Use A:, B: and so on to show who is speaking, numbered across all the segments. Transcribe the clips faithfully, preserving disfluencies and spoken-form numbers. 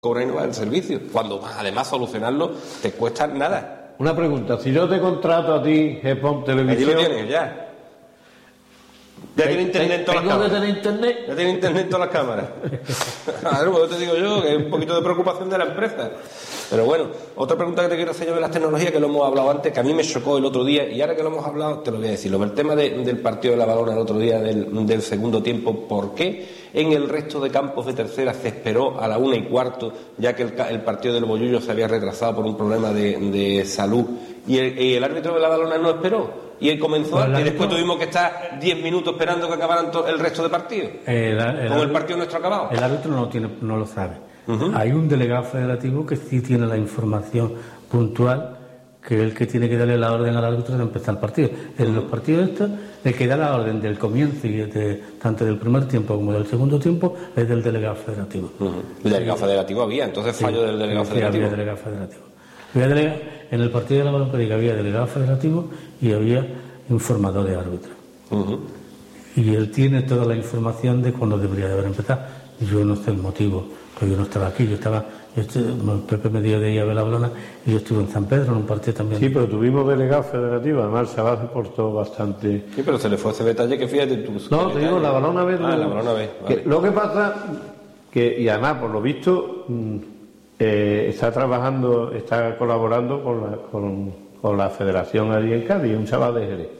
A: cobrar y no va el servicio, cuando además solucionarlo te cuesta nada.
B: Una pregunta, si yo te contrato a ti, GEPOM Televisión...
A: Allí lo tienes, ya. Ya tiene internet en todas las cámaras.
B: ¿Tengo que tener internet?
A: Ya tiene internet en todas las cámaras. Claro, pues te digo yo, que es un poquito de preocupación de la empresa. Pero bueno, otra pregunta que te quiero hacer yo de las tecnologías, que lo hemos hablado antes, que a mí me chocó el otro día, y ahora que lo hemos hablado, te lo voy a decir. El tema de, del partido de la Balona el otro día, del, del segundo tiempo, ¿por qué en el resto de campos de tercera se esperó a la una y cuarto, ya que el, el partido del Bollullo se había retrasado por un problema de, de salud, y el, y el árbitro de la Balona no esperó? Y él comenzó pues antes, y después tuvimos que estar diez minutos esperando que acabaran to, el resto de partidos.
C: El, el,
A: con el partido nuestro acabado.
C: El árbitro no, tiene, no lo sabe.
A: Uh-huh.
C: Hay un delegado federativo que sí tiene la información puntual, que es el que tiene que darle la orden al árbitro de empezar el partido. En uh-huh. los partidos estos, el que da la orden del comienzo, y de, tanto del primer tiempo como del segundo tiempo, es del delegado federativo.
A: Uh-huh. El delegado sí. federativo había, entonces fallo sí, del delegado
C: sí,
A: federativo.
C: Había delegado federativo. Había delegado, en el partido de la Baloncería había delegado federativo y había informador de árbitro.
A: Uh-huh.
C: Y él tiene toda la información de cuándo debería de haber empezado. Yo no sé el motivo, porque yo no estaba aquí, yo estaba, yo estuve, Pepe me dio de ir a ver la Balona y yo estuve en San Pedro en un partido también.
B: Sí, pero tuvimos delegado federativo, además el Sabá se portó bastante.
A: Sí, pero se le fue ese detalle que fíjate tú.
B: No, te digo, la Balona B.
A: Ah, la Balona B.
B: Que,
A: vale.
B: Lo que pasa, que, y además, por lo visto, eh, está trabajando, está colaborando con la, con, con la federación allí en Cádiz, un chaval de Jerez.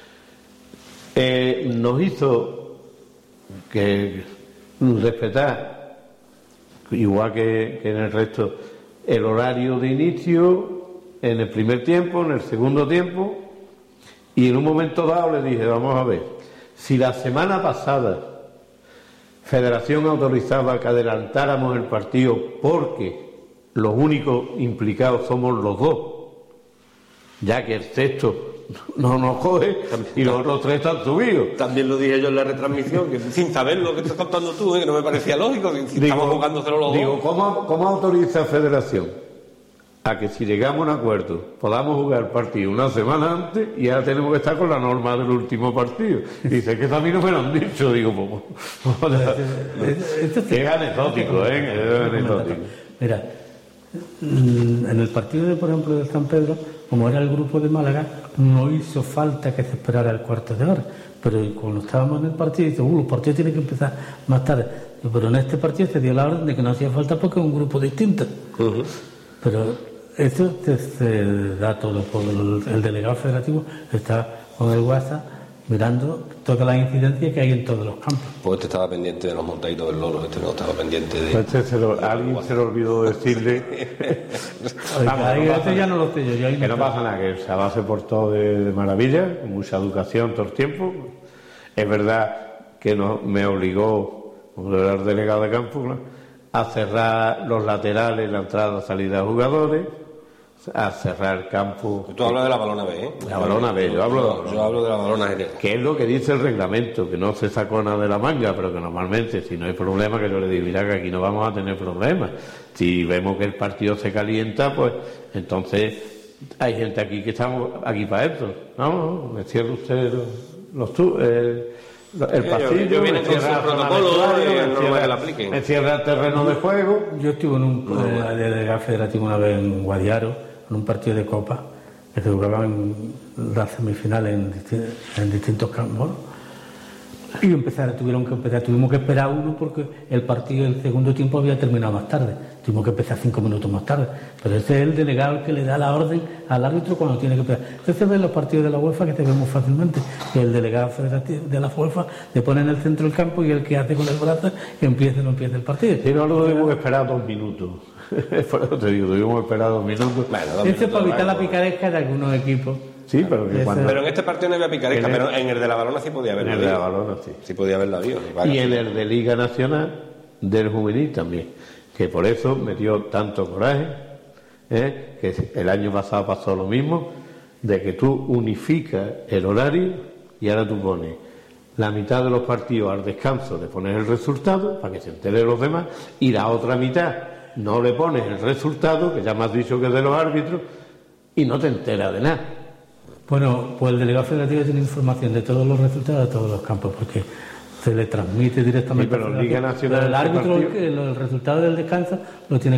B: Eh, nos hizo que respetar, igual que, que en el resto, el horario de inicio en el primer tiempo, en el segundo tiempo, y en un momento dado le dije, vamos a ver, si la semana pasada Federación autorizaba que adelantáramos el partido porque los únicos implicados somos los dos, ya que el sexto no nos coge y los otros tres están subidos.
A: También lo dije yo en la retransmisión, que sin saber lo que estás contando tú, ¿eh? Que no me parecía lógico, que si
B: digo,
A: estamos jugándoselo los
B: digo,
A: dos.
B: ¿cómo, ¿cómo autoriza Federación a que si llegamos a un acuerdo podamos jugar el partido una semana antes y ahora tenemos que estar con la norma del último partido? Y dice que también no me lo han dicho. Digo, pues, pues es anecdótico, ¿eh? Es anecdótico.
C: Mira, en el partido, de, por ejemplo, de San Pedro, como era el grupo de Málaga, no hizo falta que se esperara el cuarto de hora. Pero cuando estábamos en el partido, dice, uh, los partidos tienen que empezar más tarde. Pero en este partido se dio la orden de que no hacía falta porque es un grupo distinto.
A: Uh-huh.
C: Pero eso se, se da todo por el, el delegado federativo está con el WhatsApp mirando todas las incidencias que hay en todos los campos.
A: Pues este estaba pendiente de los montaditos del loro, este no estaba pendiente de...
B: Este se lo, a alguien se le olvidó decirle...
C: Vamos, ahí, no este ya no lo sé yo. yo
B: que no, no pasa nada, que el Sabá se portó de, de maravilla, con mucha educación todo el tiempo. Es verdad que no, me obligó, como era el delegado de campo, ¿no?, a cerrar los laterales, la entrada y salida de jugadores, a cerrar el campo.
A: Tú hablas de la Balona B, ¿eh?
B: La Balona B, yo hablo de la Balona.
A: Yo hablo de la Balona G.
B: Que es lo que dice el reglamento, que no se sacó nada de la manga, pero que normalmente, si no hay problema, que yo le digo, mira, que aquí no vamos a tener problemas. Si vemos que el partido se calienta, pues entonces hay gente aquí que estamos aquí para esto. No, me cierra usted los, los tu, eh, el
A: sí,
B: pasillo,
A: yo, yo
B: me cierra el protocolo, me cierra el terreno de juego.
C: Yo estuve en un no, eh, delegado federativo una vez en Guadiaro, en un partido de Copa, que se jugaban en las semifinales en, disti- en distintos campos, y empezar, tuvieron que empezar, tuvimos que esperar uno porque el partido del segundo tiempo había terminado más tarde, tuvimos que empezar cinco minutos más tarde, pero ese es el delegado que le da la orden al árbitro cuando tiene que empezar. Entonces se ven los partidos de la UEFA, que se ven muy fácilmente, que el delegado federativo de la UEFA le pone en el centro del campo y el que hace con el brazo que empiece o no empiece el partido.
B: Si no, lo debemos esperar dos minutos. Por eso te digo, debemos esperar dos minutos.
A: Bueno, dos
C: Esto es para evitar
A: la
C: picaresca de algunos equipos.
B: Sí, pero que cuando...
A: Pero en este partido no había picaresca, en el... pero en el de la Balona sí podía haberla
B: habido. En el de la Balona, sí.
A: Sí podía haberla habido.
B: Y en el de Liga Nacional del Juvenil también, que por eso me dio tanto coraje, ¿eh? Que el año pasado pasó lo mismo, de que tú unificas el horario y ahora tú pones la mitad de los partidos al descanso, le pones el resultado para que se entere los demás, y la otra mitad no le pones el resultado, que ya me has dicho que es de los árbitros, y no te enteras de nada.
C: Bueno, pues el delegado federativo tiene información de todos los resultados de todos los campos, porque se le transmite directamente.
B: Sí, pero Liga Nacional,
C: Pero el árbitro,
B: este partido...
C: el, el resultado del descanso lo tiene